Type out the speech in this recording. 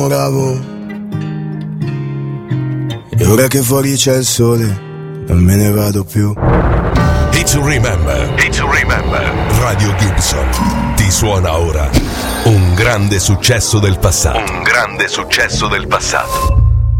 Bravo. E ora che fuori c'è il sole, non me ne vado più. It's to remember. It's to remember. Radio Gibson ti suona ora un grande successo del passato. Un grande successo del passato.